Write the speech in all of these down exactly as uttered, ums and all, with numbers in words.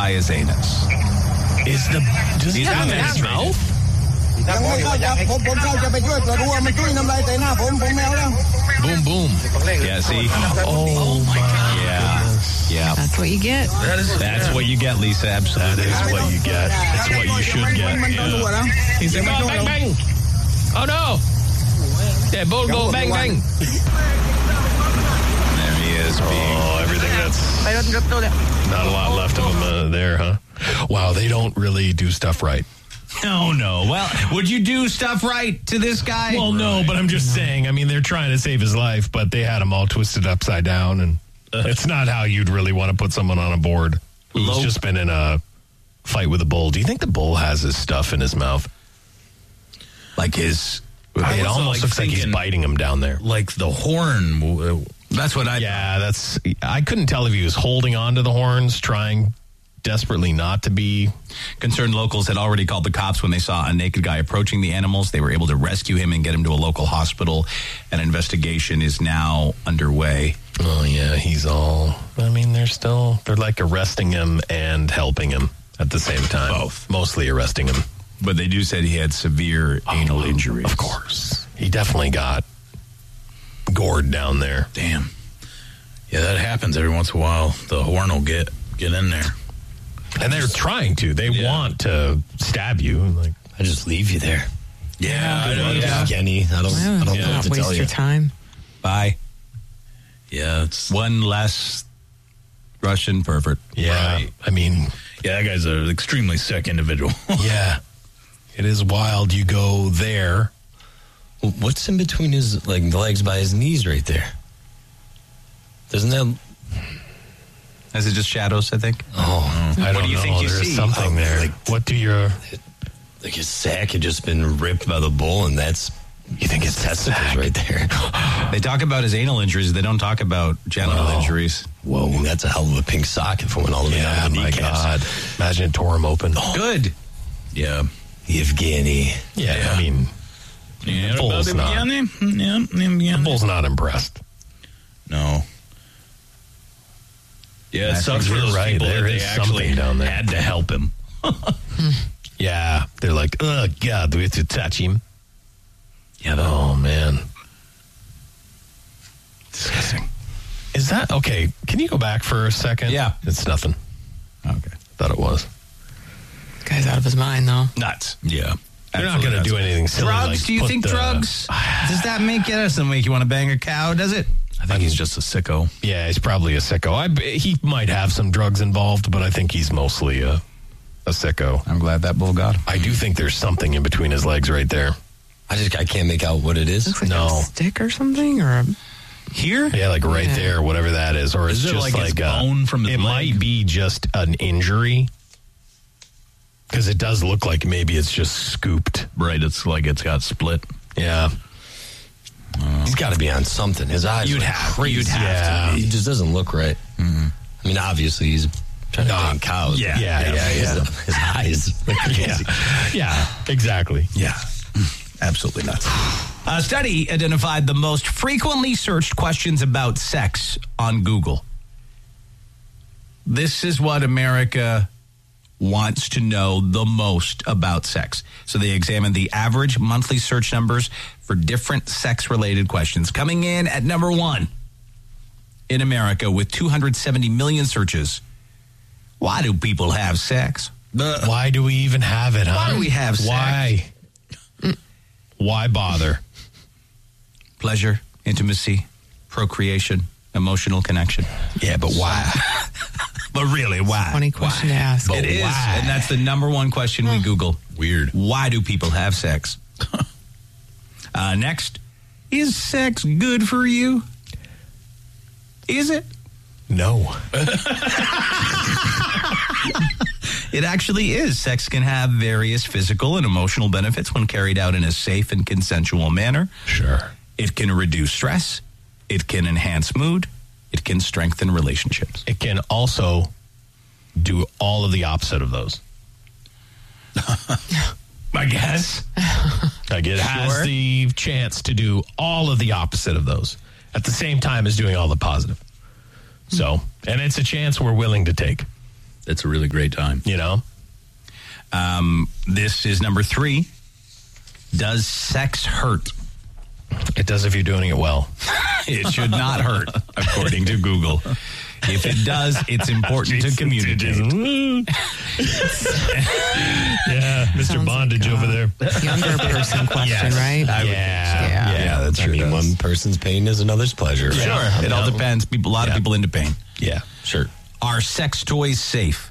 by his anus. Is the does he have in his mouth? ยังไม่เข้าจับผมผมเข้าจะไปช่วยตรวจดูว่ามันช่วยน้ำลายใส่หน้าผมผมแมวแล้ว Boom, boom. Yeah, see? Oh, my God. Yeah. Yeah. That's what you get. That is, That's what you get, Lisa. Absolutely. That is what you get. That's what you should get. Yeah. He's like, oh, bang, bang. Oh, no. Yeah, bull go, bang, bang. There he is. Oh, everything that's... Not a lot left of him uh, there, huh? Wow, they don't really do stuff right. No, no. Well, would you do stuff right to this guy? Well, no, but I'm just saying. I mean, they're trying to save his life, but they had him all twisted upside down, and it's not how you'd really want to put someone on a board who's Low. just been in a fight with a bull. Do you think the bull has his stuff in his mouth? Like his... It almost like looks like he's thinking- biting him down there. Like the horn. uh, That's what I... Yeah, that's... I couldn't tell if he was holding on to the horns, trying desperately not to be... Concerned locals had already called the cops when they saw a naked guy approaching the animals. They were able to rescue him and get him to a local hospital. An investigation is now underway. Oh, yeah, he's all... I mean, they're still... They're like arresting him and helping him at the same time. Both. Mostly arresting him. But they do say he had severe anal Oh, injuries. Of course. He definitely got gored down there. Damn. Yeah, that happens every once in a while. The horn will get get in there. And they're trying to. They Yeah. want to stab you. Like, I just leave you there. Yeah, I know. Yeah. Jenny, I don't, Well, I don't know not what to waste tell you. your time. Bye. Yeah, it's One less Russian pervert. yeah. Right. I mean, yeah. That guy's an extremely sick individual. yeah. It is wild. You go there. What's in between his like the legs by his knees right there? Doesn't that? Is it just shadows, I think? Oh, I don't do you know. think you There's see? something Oh, there. like- what do your... like his sack had just been ripped by the bull, and that's You think it's testicles right there. They talk about his anal injuries. They don't talk about genital Wow. injuries. Whoa, that's a hell of a pink sock if it went all the way Yeah, down to the my kneecaps. God. Imagine it tore him open. Good. Yeah. Yevgeny. Yeah, I mean, Yeah, bull's about not. Evgeny? Yeah, Evgeny. the bull's not impressed. No. Yeah, it I sucks think for you're those right. people There that they is actually something down there. had to help him. Yeah, they're like, oh, God, do we have to touch him? Yeah, the, Oh, man. Disgusting. Is that... Okay, can you go back for a second? Yeah. It's nothing. Okay. Thought it was. This guy's out of his mind, though. Nuts. yeah. You're not going to do anything silly. Drugs? like do you put think the- drugs? Does that make it? Doesn't make you want to bang a cow, does it? I think he's just a sicko. Yeah, he's probably a sicko. I, he might have some drugs involved, but I think he's mostly a, a sicko. I'm glad that bull got him. I do think there's something in between his legs right there. I just I can't make out what it is. Looks like No. a stick or something, or a... Here? Yeah, like right Yeah. there, whatever that is. Or Is it's it just like his a, bone from his It leg? might be just an injury. Because it does look like maybe it's just scooped. Right, it's like it's got split. Yeah. He's got to be on something. His eyes You'd look have- crazy. you'd have to He just doesn't look right. Mm-hmm. I mean, obviously he's trying to bang cows. yeah, Yeah, yeah, yeah. His, his eyes look Yeah. crazy. Yeah, exactly. Yeah. Absolutely nuts. A study identified the most frequently searched questions about sex on Google. This is what America wants to know the most about sex. So they examined the average monthly search numbers for different sex-related questions. Coming in at number one in America with two hundred seventy million searches. Why do people have sex? Why do we even have it, huh? Why do we have sex? Why? Why bother? Pleasure, intimacy, procreation, emotional connection. Yeah, but why? But really, why? Funny question to ask. It is, why? and that's the number one question we Google. Weird. Why do people have sex? uh, next, is sex good for you? Is it? No. It actually is. Sex can have various physical and emotional benefits when carried out in a safe and consensual manner. Sure. It can reduce stress. It can enhance mood. It can strengthen relationships. It can also do all of the opposite of those. I guess. Like it has Sure. the chance to do all of the opposite of those at the same time as doing all the positive. So, and it's a chance we're willing to take. It's a really great time. You know? Um, this is number three. Does sex hurt? It does if you're doing it well. It should not hurt, according to Google. If it does, it's important to communicate. Yeah, Mister Sounds Bondage like, uh, over there. Younger person question, right? Yeah. Yeah. Yeah, that's I sure mean, does. one person's pain is another's pleasure. Sure. It all depends. People, a lot Yeah. of people into pain. Yeah. Sure. Are sex toys safe?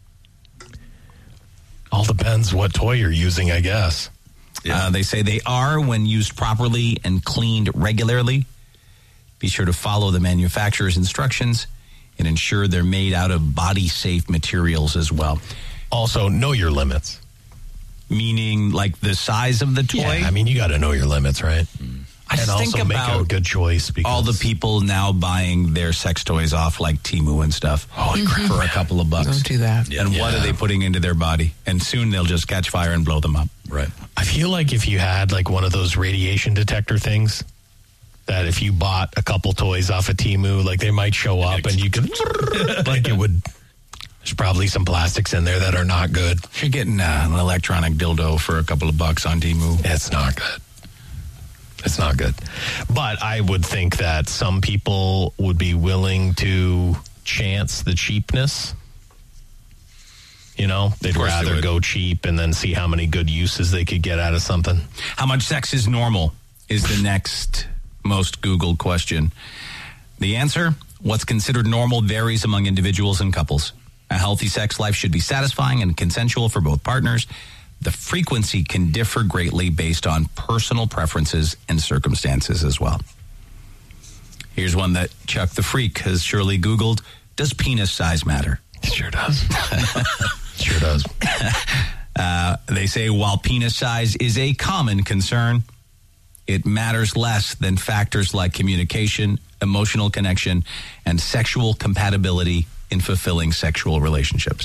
All depends what toy you're using, I guess. Uh, they say they are when used properly and cleaned regularly. Be sure to follow the manufacturer's instructions and ensure they're made out of body-safe materials as well. Also, know your limits. Meaning, like the size of the toy. Yeah, I mean, you got to know your limits, right? I and just also think make a about good choice because all the people now buying their sex toys off like Temu and stuff. Holy crap. For a couple of bucks. Don't do that. Yeah. And what Yeah. are they putting into their body? And soon they'll just catch fire and blow them up. Right. I feel like if you had like one of those radiation detector things, that if you bought a couple toys off of Temu, like they might show up and you could, like it would, there's probably some plastics in there that are not good. You're getting uh, an electronic dildo for a couple of bucks on Temu. It's not good. It's not good. But I would think that some people would be willing to chance the cheapness. You know, they'd course they rather would. go cheap and then see how many good uses they could get out of something. How much sex is normal is the next most Googled question. The answer, what's considered normal varies among individuals and couples. A healthy sex life should be satisfying and consensual for both partners. The frequency can differ greatly based on personal preferences and circumstances as well. Here's one that Chuck the Freak has surely Googled. Does penis size matter? It sure does. Sure does. Uh, they say while penis size is a common concern, it matters less than factors like communication, emotional connection, and sexual compatibility in fulfilling sexual relationships.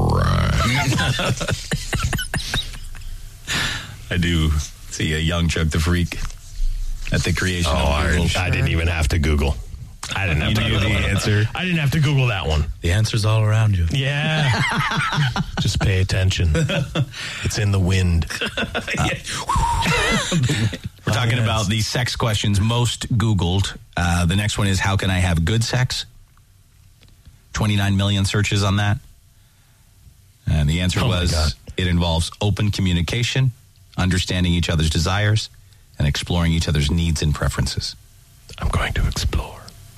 I do see a young Chuck the Freak at the creation Oh, of I, Google. I didn't even have to Google. I didn't have You to knew Google the that. answer. I didn't have to Google that one. The answer's all around you. Yeah. Just pay attention. It's in the wind. We're talking about the sex questions most Googled. Uh, the next one is, how can I have good sex? twenty-nine million searches on that. And the answer Oh my was, God. it involves open communication, understanding each other's desires, and exploring each other's needs and preferences. I'm going to explore.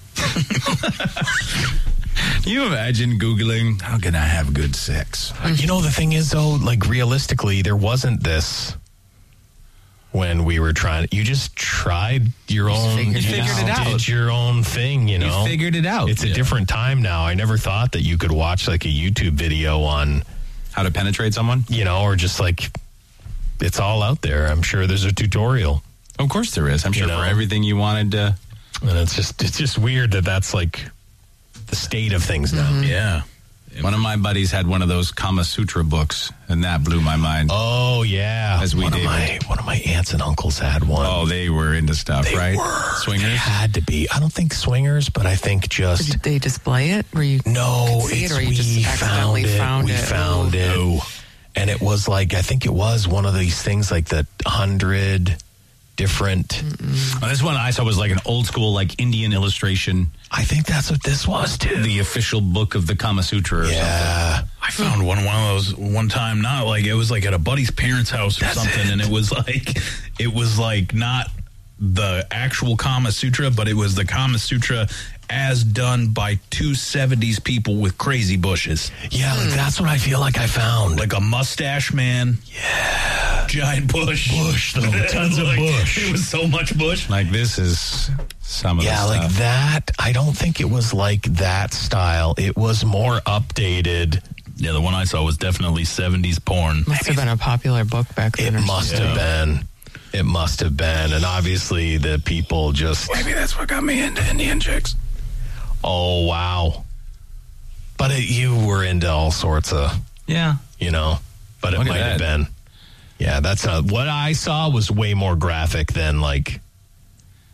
Can you imagine Googling, how can I have good sex? You know, the thing is, though, like realistically, there wasn't this when we were trying. You just tried your own. figured it just out. Did your own thing, you know. You figured it out. It's a different time now. I never thought that you could watch like a YouTube video on, How to penetrate someone? you know, or just like it's all out there. I'm sure there's a tutorial, Of course there is. I'm sure You know. for everything you wanted to. and it's just it's just weird that that's like the state of things now. Yeah. One of my buddies had one of those Kama Sutra books, and that blew my mind. Oh yeah, As we one did. of my one of my aunts and uncles had one. Oh, they were into stuff, They right? were. Swingers? They had to be. I don't think swingers, but I think just Did they display it? Where you no. could see It's it, or you we just found accidentally it. found we it? found Ooh. it, and it was like I think it was one of these things like the hundred different. Well, this one I saw was like an old school, like Indian illustration, I think that's what this was too. the official book of the Kama Sutra or something. yeah, I found one one of those one time. Not like it was like at a buddy's parents' house or That's something, it. and it was like it was like not the actual Kama Sutra, but it was the Kama Sutra as done by two seventies people with crazy bushes, yeah. Like that's what I feel like I found. like a mustache man. Yeah, giant bush, Bush, though. Tons of Like, bush. It was so much bush. Like, this is some of Yeah, the like stuff. that. I don't think it was like that style. It was more updated. Yeah, the one I saw was definitely seventies porn. Must have been a popular book back It then. or must have been. It must have been. And obviously the people just, Maybe that's what got me into Indian chicks. oh, wow. But it, you were into all sorts of, Yeah. you know, but it Look at might have that. been. Yeah, that's not, what I saw was way more graphic than like,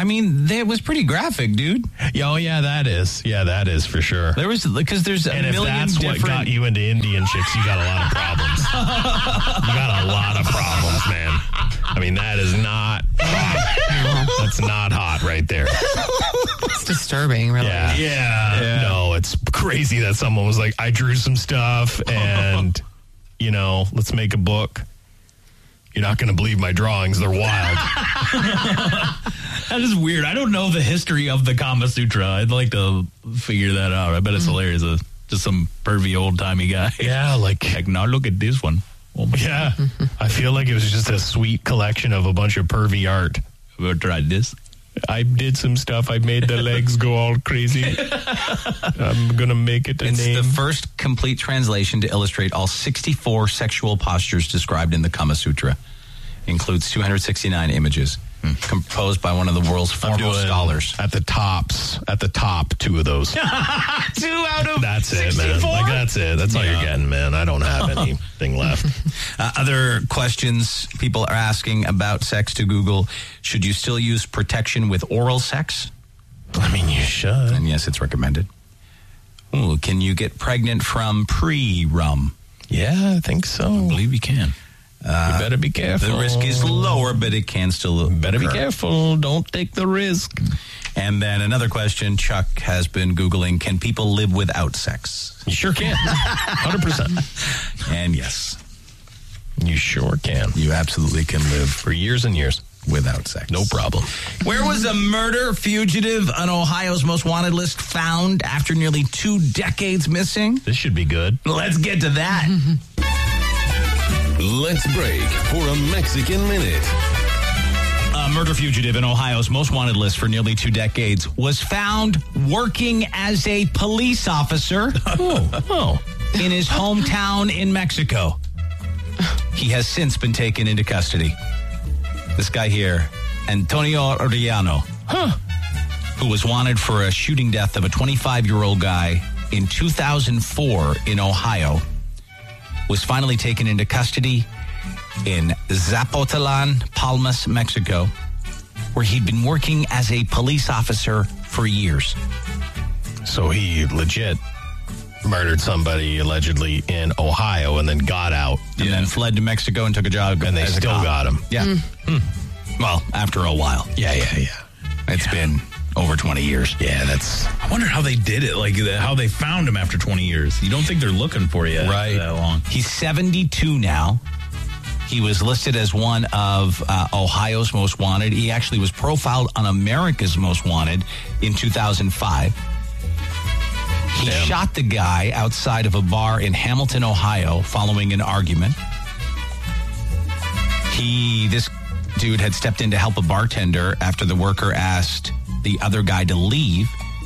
I mean, it was pretty graphic, dude. Yeah, oh, yeah, that is. Yeah, that is for sure. There was, because there's a And if million that's different... what got you into Indian chicks, you got a lot of problems. You got a lot of problems, man. I mean, that is not hot. That's not hot right there. It's disturbing, really. Yeah. Yeah. No, it's crazy that someone was like, I drew some stuff and, you know, let's make a book. You're not going to believe my drawings. They're wild. That is weird. I don't know the history of the Kama Sutra. I'd like to figure that out. I bet it's hilarious. Uh, just some pervy old-timey guy. Yeah, like, Like, now look at this one. Oh my yeah. I feel like it was just a sweet collection of a bunch of pervy art. Ever tried this? I did some stuff. I made the legs go all crazy. I'm going to make it a It's name. the first complete translation to illustrate all sixty-four sexual postures described in the Kama Sutra. Includes two hundred sixty-nine images, composed by one of the world's I'm foremost doing scholars. At the tops, at the top, two of those. Two out of That's it, man. Like, that's it. That's all you're getting, man. I don't have anything left. Uh, other questions people are asking about sex to Google. Should you still use protection with oral sex? I mean, you should. And yes, it's recommended. Ooh, can you get pregnant from pre-rum? Yeah, I think so. I believe you can. you better be careful. The risk is lower, but it can still Better be occur. careful. Don't take the risk. And then another question Chuck has been Googling, can people live without sex? You sure can. one hundred percent. And yes, You sure can. you absolutely can live For years and years. without sex. No problem. Where was a murder fugitive on Ohio's most wanted list found after nearly two decades missing? This should be good. Let's get to that. Let's break for a Mexican Minute. A murder fugitive in Ohio's most wanted list for nearly two decades was found working as a police officer Oh, oh. in his hometown in Mexico. He has since been taken into custody. This guy here, Antonio Arellano, huh. who was wanted for a shooting death of a twenty-five-year-old guy in two thousand four in Ohio, was finally taken into custody in Zapotlan, Palmas, Mexico, where he'd been working as a police officer for years. So he legit murdered somebody allegedly in Ohio and then got out. And then fled to Mexico and took a job. And they as a still cop. got him. Yeah. Hmm. Well, after a while. Yeah, yeah, yeah. It's been over twenty years. Yeah, that's I wonder how they did it, like the- how they found him after twenty years. You don't think they're looking for you Right. after that long. He's seventy-two now. He was listed as one of uh, Ohio's most wanted. He actually was profiled on America's Most Wanted in two thousand five. He Damn. shot the guy outside of a bar in Hamilton, Ohio, following an argument. He, this dude had stepped in to help a bartender after the worker asked the other guy to leave.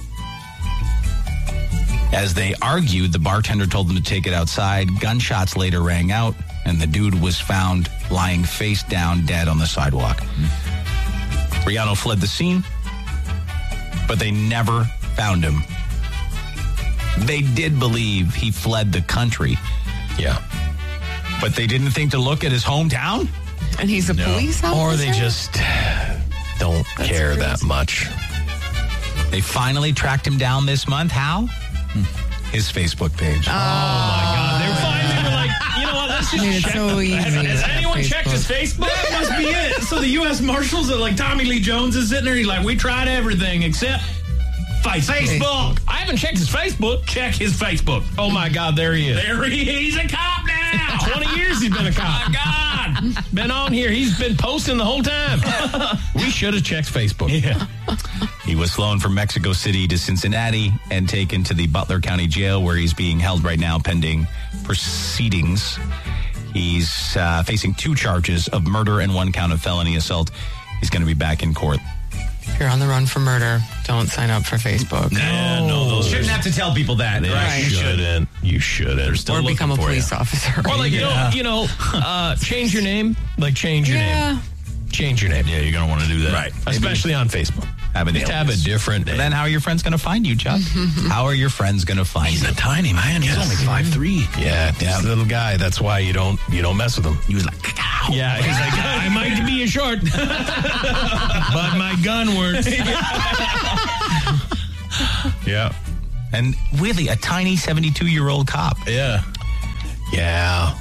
As they argued, the bartender told them to take it outside. Gunshots later rang out, and the dude was found lying face down dead on the sidewalk. Riano fled the scene, but they never found him. They did believe he fled the country, yeah. but they didn't think to look at his hometown? And he's a police officer? Or they just don't care crazy. that much. They finally tracked him down this month. How? His Facebook page. Oh my God! They're finally were like, you know what? Let's just Made it check. so easy. Has, has with anyone Facebook. checked his Facebook? That must be it. So the U S Marshals are like, Tommy Lee Jones is sitting there. He's like, we tried everything except Facebook. Facebook. I haven't checked his Facebook. Check his Facebook. Oh my God! There he is. There he He's a cop now. Twenty years he's been a cop. My God. Been on here. He's been posting the whole time. We should have checked Facebook. Yeah. He was flown from Mexico City to Cincinnati and taken to the Butler County Jail, where he's being held right now pending proceedings. He's uh, facing two charges of murder and one count of felony assault. He's going to be back in court. If you're on the run for murder, don't sign up for Facebook. Yeah, no, those Shouldn't have to tell people that. They Right. shouldn't. You shouldn't. still Or looking become a for police you. officer. Or like, Yeah. you know, you know uh, change your name. Like, change your yeah. name. Change your name. Yeah, you're going to want to do that. Right. Especially on Facebook. have an Just have a illness. different name. Then how are your friends going to find you, Chuck? How are your friends going to find He's you? a tiny man. He's only five three. Yeah, yeah, little guy. That's why you don't you don't mess with him. He was like, Yeah, he's like, I might be a short, but my gun works. Yeah, and really a tiny seventy-two-year-old cop. Yeah. yeah.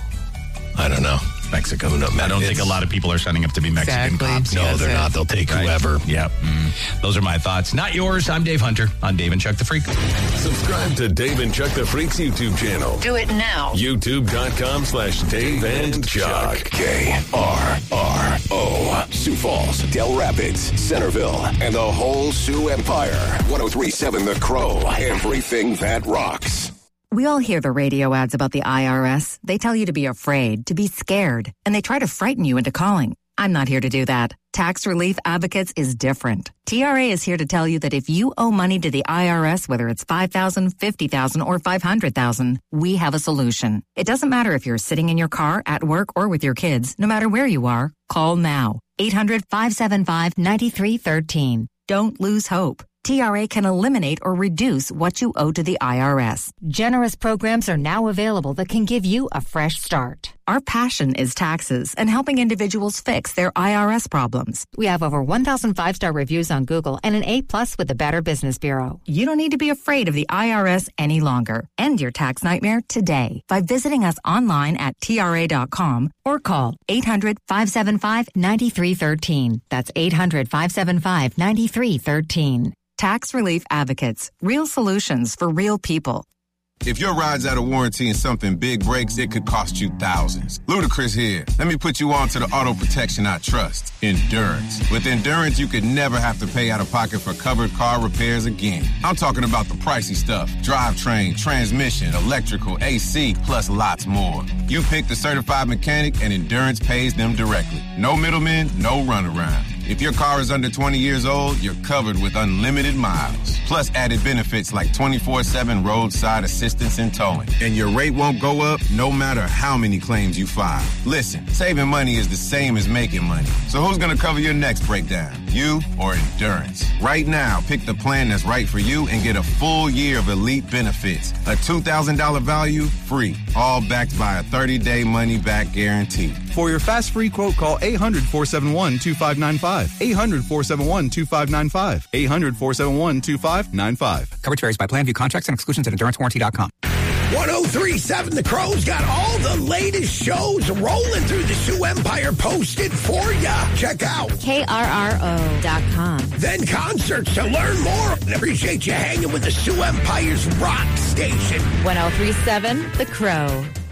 I don't know. Mexico. I don't think a lot of people are signing up to be Mexican Exactly. cops. No, That's they're it. not. They'll take Right? whoever. Yep. Mm. Those are my thoughts. Not yours. I'm Dave Hunter on Dave and Chuck the Freak. Subscribe to Dave and Chuck the Freak's YouTube channel. Do it now. YouTube.com slash Dave and Chuck. K R R O. Sioux Falls, Del Rapids, Centerville, and the whole Sioux Empire. one oh three point seven The Crow. Everything that rocks. We all hear the radio ads about the I R S. They tell you to be afraid, to be scared, and they try to frighten you into calling. I'm not here to do that. Tax Relief Advocates is different. T R A is here to tell you that if you owe money to the I R S, whether it's five thousand dollars, fifty thousand dollars, or five hundred thousand dollars, we have a solution. It doesn't matter if you're sitting in your car, at work, or with your kids. No matter where you are, call now. eight hundred, five seven five, nine three one three. Don't lose hope. T R A can eliminate or reduce what you owe to the I R S. Generous programs are now available that can give you a fresh start. Our passion is taxes and helping individuals fix their I R S problems. We have over one thousand five-star reviews on Google and an A plus with the Better Business Bureau. You don't need to be afraid of the I R S any longer. End your tax nightmare today by visiting us online at T R A dot com or call eight hundred, five seven five, nine three one three. That's eight hundred, five seven five, nine three one three. Tax Relief Advocates. Real solutions for real people. If your ride's out of warranty and something big breaks, it could cost you thousands. Ludacris here. Let me put you on to the auto protection I trust, Endurance. With Endurance, you could never have to pay out of pocket for covered car repairs again. I'm talking about the pricey stuff. Drivetrain, transmission, electrical, A C, plus lots more. You pick the certified mechanic and Endurance pays them directly. No middlemen, no runaround. If your car is under twenty years old, you're covered with unlimited miles. Plus added benefits like twenty-four seven roadside assistance and towing. And your rate won't go up no matter how many claims you file. Listen, saving money is the same as making money. So who's going to cover your next breakdown? You or Endurance? Right now, pick the plan that's right for you and get a full year of elite benefits. A two thousand dollars value, free. All backed by a thirty-day money-back guarantee. For your fast free quote, call eight hundred, four seven one, two five nine five. eight hundred, four seven one, two five nine five. eight hundred, four seven one, two five nine five. Coverage varies by plan. View contracts and exclusions at endurance warranty dot com. one oh three point seven The Crow's got all the latest shows rolling through the Sioux Empire posted for ya. Check out K R R O dot com. Then concerts to learn more. Appreciate you hanging with the Sioux Empire's rock station. one oh three point seven The Crow.